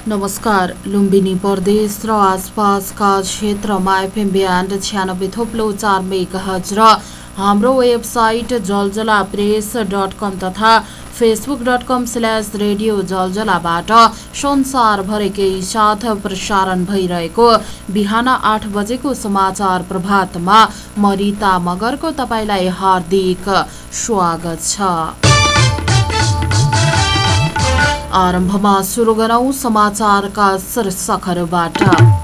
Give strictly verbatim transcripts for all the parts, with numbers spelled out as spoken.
नमस्कार। लुम्बिनी प्रदेश र आसपासका क्षेत्रमा एफएम ब्यान्ड छ्यानब्बे थोप्लो चार मेगाहर्ज र हाम्रो वेबसाइट जलजला प्रेस डट कम तथा Facebook dot com slash radio जलजलाबाट संसारभरिकै साथ प्रसारण भइरहेको बिहान आठ बजेको समाचार प्रभातमा म रिता मगरको तपाईलाई हार्दिक स्वागत छ। आरम्भमा सुरु गरौं समाचारका शीर्षकहरूबाट।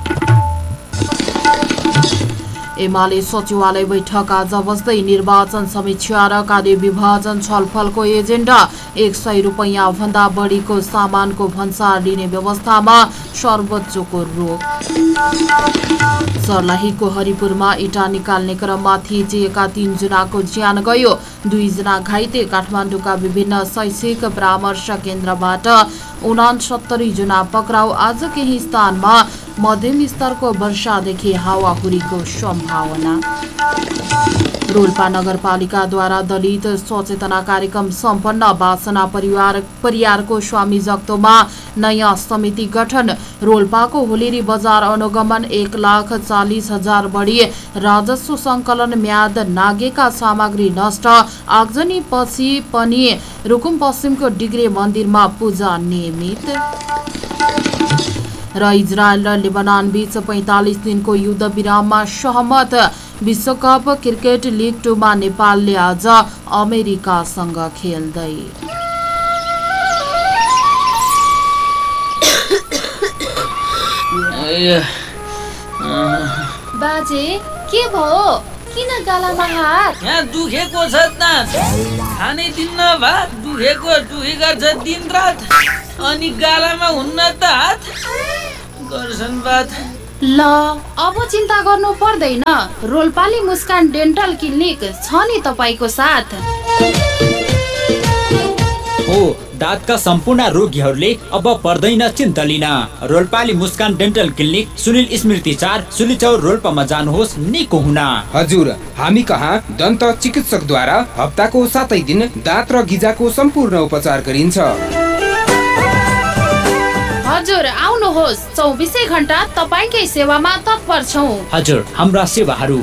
एमाले सचिवालय बैठक आज बस्दै निर्वाचन समीक्षा र कार्य विभाजन छलफलको एजेन्डा। एक सय रुपैयाँ भन्दा बढीको सामानको भन्सार लिने व्यवस्थामा सर्वोच्चको रोक। सर्लाहीको हरिपुरमा इँटा निकाल्ने क्रममा थिचिएका तीन जनाको ज्यान गयो, दुईजना घाइते। काठमाडौँका विभिन्न शैक्षिक परामर्श केन्द्रबाट उनासत्तरी जना पक्राउ। आज केही स्थानमा मध्यम स्तरको वर्षादेखि हावाहुरीको सम्भावना। रोल्पा नगरपालिकाद्वारा दलित सचेतना कार्यक्रम सम्पन्न। वासना परिवार परियारको स्वामी जग्तोमा नयाँ समिति गठन। रोल्पाको होलेरी बजार अनुगमन। एक लाख चालिस हजार बढी राजस्व संकलन। म्याद नागेका सामग्री नष्ट। आगजनी पछि पनि रुकुम पश्चिमको डिग्रे मन्दिरमा पूजा नियमित। र इजरायल र लेबनान बीच पैंतालिस दिनको युद्ध विराममा सहमत। विश्वकप क्रिकेट लिग टूमा नेपालले आज अमेरिकासँग खेल्दै। बाजे के भयो? किन गालामा हात? यहाँ दुखेको छ त, खानै दिन्न भात। दुखेको दुखी गर्छ दिन रात, अनि गालामा हुन्न त हात गर्छन् बात। ल अब चिन्ता गर्नु पर्दैन। रोल्पाली मुस्कान डेन्टल क्लिनिक छ नि तपाईको साथ। हो, दाँतका सम्पूर्ण रोगीहरूले अब पर्दैन चिन्ता लिन। रोल्पाली मुस्कान डेन्टल क्लिनिक सुनिल स्मृति चार सुलिचौर रोल्पामा जानुहोस् निको हुन। हजुर, हामी कहाँ दन्त चिकित्सकद्वारा हप्ताको सातै दिन दाँत र गिजाको सम्पूर्ण उपचार गरिन्छ। हजुर आउनुहोस्, चौबिसै घण्टा तपाईकै सेवामा तत्पर छौं। हजुर, हाम्रा सेवाहरू।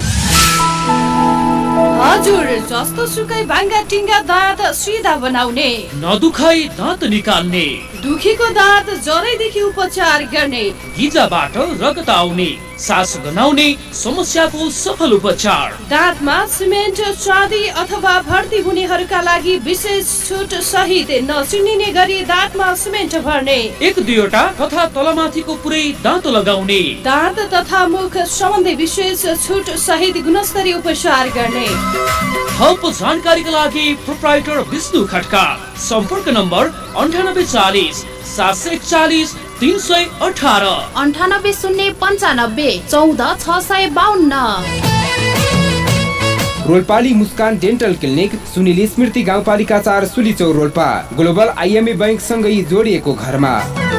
हजुर, जस्तो सुकै भाङ्गा टिङ्गा दाँत सिधा बनाउने, नदुखाई दाँत निकाल्ने, दुखीको दाँत जरैदेखि उपचार गर्ने, गिजाबाट रगत आउने, सास गनाउने समस्याको सफल उपचार। दाँतमा सिमेन्ट चाँदी अथवा भर्ती हुनेहरूका लागि विशेष छुट सहित नचिनिने गरी दाँतमा सिमेन्ट भर्ने, एक दुईवटा तथा तलमाथिको पुरै दाँत लगाउने, दाँत तथा मुख सम्बन्धी विशेष छुट सहित गुणस्तरीय उपचार गर्ने। थप जानकारीका लागि प्रोप्राइटर विष्णु खड्का। सम्पर्क नम्बर अन्ठानब्बे चालिस सात सय एकचालिस तीन सय अठारह अन्ठानब्बे शून्य पन्चानब्बे चौध छ सय बाहन्न। रोल्पाली मुस्कान डेन्टल क्लिनिक सुनिल स्मृति गाउँपालिका चार सुलिचौर रोल्पा। ग्लोबल आइएमए बैंक सँगै जोडिएको घरमा।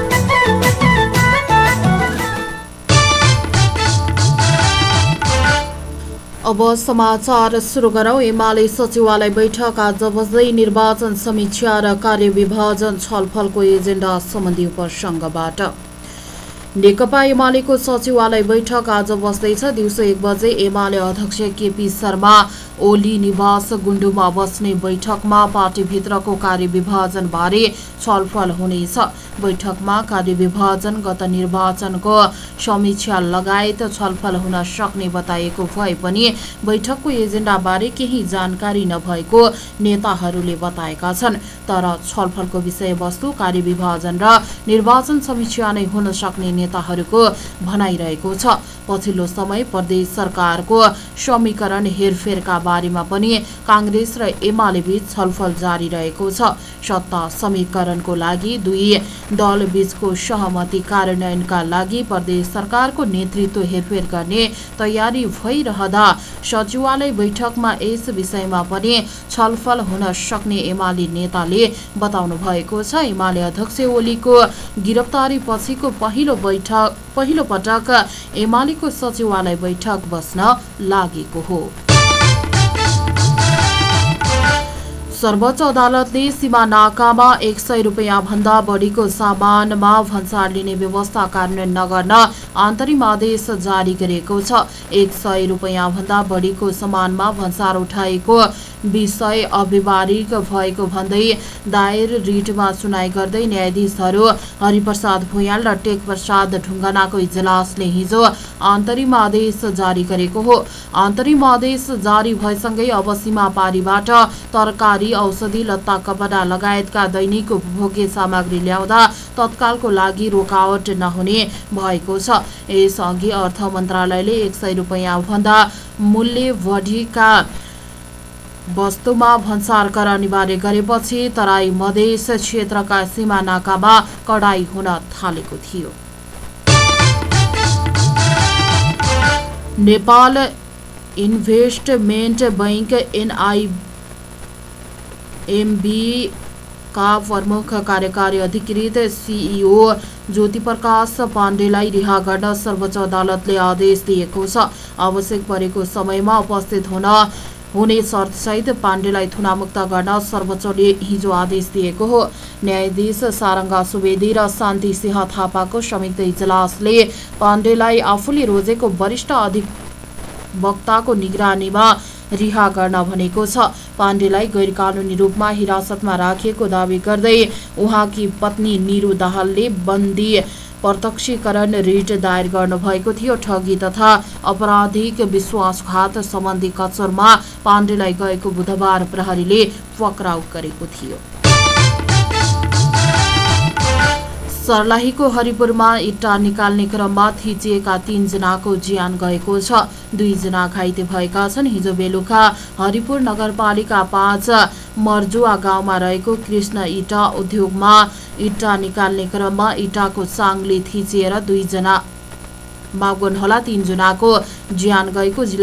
अब समाचार सुरु गरौं। एमाले सचिवालय बैठक आज बस्दै निर्वाचन समीक्षा र कार्य विभाजन छलफलको एजेन्डा सम्बन्धी प्रसङ्गबाट। नेकपा एमालेको सचिवालय बैठक आज बस्दैछ। दिउँसो एक बजे एमाले अध्यक्ष केपी शर्मा ओली निवास गुण्डुमा बस्ने बैठकमा पार्टीभित्रको कार्य विभाजन बारे छलफल हुनेछ। बैठकमा कार्य विभाजन, गत निर्वाचनको समीक्षा लगायत छलफल हुन सक्ने बताएको भए पनि बैठकको एजेन्डाबारे केही जानकारी नभएको नेताहरूले बताएका छन्। तर छलफलको विषयवस्तु कार्य विभाजन र निर्वाचन समीक्षा नै हुन सक्ने नेताहरूको भनाइरहेको छ। पछिल्लो समय प्रदेश सरकारको समीकरण हेरफेरका बारेमा पनि कांग्रेस र एमाले बीच छलफल जारी रहेको छ। सत्ता समीकरणको लागि दुई दल बीचको सहमति कार्यान्वयनका लागि प्रदेश सरकारको नेतृत्व हेरफेर गर्ने तयारी भइरहँदा सचिवालय बैठकमा यस विषयमा पनि छलफल हुन सक्ने एमाले नेताले बताउनु भएको छ। एमाले अध्यक्ष ओलीको गिरफ्तारी पछिको पहिलो बैठक पहिलो पटक एमालेको सचिवालय बैठक बस्न लागेको हो। सर्वोच्च अदालतले सीमा नाकामा एक सय रुपियाँ भन्दा बढीको सामानमा भन्सार लिने व्यवस्था कार्यान्वयन नगर्न अन्तरिम आदेश जारी गरेको छ। एक सय रुपियाँ भन्दा बढीको सामानमा भन्सार उठाएको विषय अव्यावहारिक भएको भन्दै दायर रिटमा सुनाई गर्दै न्यायाधीशहरू हरिप्रसाद भुयाल र टेक प्रसाद ढुङ्गानाको इजलासले हिजो अन्तरिम आदेश जारी गरेको हो। अन्तरिम आदेश जारी भएसँगै अब सीमा पारीबाट तरकारी, औषधि, लत्ता, कपडा लगायतका दैनिक उपभोग्य सामग्री ल्याउँदा तत्कालको लागि रोकावट नहुने भएको छ। यसअघि अर्थ मन्त्रालयले एक सय रुपियाँ भन्दा मूल्य बढीका वस्तुमा भन्सार कर अनिवार्य गरेपछि तराई मधेस क्षेत्रका सीमा नाकामा कडाई हुन थालेको थियो। नेपाल इन्भेस्टमेन्ट बैंक एनआईएमबी का प्रमुख कार्यकारी अधिकृत सीईओ ज्योति प्रकाश पाण्डेलाई रिहा गर्न सर्वोच्च अदालतले आदेश दिएको छ। आवश्यक परेको समयमा उपस्थित हुन हुने शर्तसहित पाण्डेलाई थुनामुक्त गर्न सर्वोच्चले हिजो आदेश दिएको हो। न्यायाधीश सारङ्गा सुवेदी र शान्ति सिंह थापाको संयुक्त इजलासले पाण्डेलाई आफूले रोजेको वरिष्ठ अधिवक्ताको निगरानीमा रिहा गर्न भनेको छ। पाण्डेलाई गैरकानूनी रूपमा हिरासतमा राखिएको दावी गर्दै उहाँकी पत्नी निरु दाहालले बन्दी प्रत्यक्षीकरण रिट दायर गर्नुभएको थियो। ठगी तथा आपराधिक विश्वासघात सम्बन्धी कचरमा पाण्डेलाई गएको बुधबार प्रहरीले पक्राउ गरेको थियो। सर्लाहीको हरिपुरमा इट्टा निकाल्ने क्रममा थिचिएका तीन जनाको ज्यान गएको छ। दुई जना घाइते भएका छन्। हिजो बेलुका हरिपुर नगरपालिका पाँच मर्जुवा गाउँमा रहेको कृष्ण इटा उद्योगमा इट्टा निकाल्ने क्रममा इटाको साङले थिचिएर दुई जना मागोन होला तीन जनाको ज्यान गएको